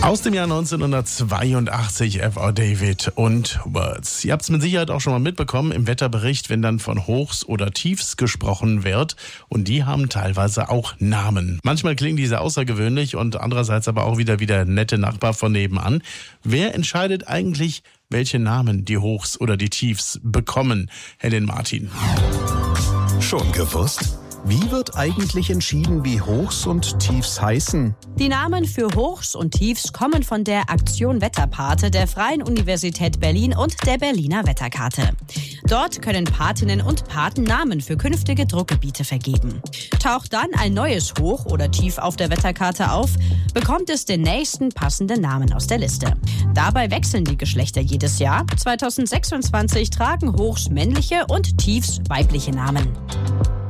Aus dem Jahr 1982 F.R. David und Words. Ihr habt es mit Sicherheit auch schon mal mitbekommen im Wetterbericht, wenn dann von Hochs oder Tiefs gesprochen wird. Und die haben teilweise auch Namen. Manchmal klingen diese außergewöhnlich und andererseits aber auch wieder wie der nette Nachbar von nebenan. Wer entscheidet eigentlich, welche Namen die Hochs oder die Tiefs bekommen? Helen Martin. Schon gewusst? Wie wird eigentlich entschieden, wie Hochs und Tiefs heißen? Die Namen für Hochs und Tiefs kommen von der Aktion Wetterpate der Freien Universität Berlin und der Berliner Wetterkarte. Dort können Patinnen und Paten Namen für künftige Druckgebiete vergeben. Taucht dann ein neues Hoch oder Tief auf der Wetterkarte auf, bekommt es den nächsten passenden Namen aus der Liste. Dabei wechseln die Geschlechter jedes Jahr. 2026 tragen Hochs männliche und Tiefs weibliche Namen.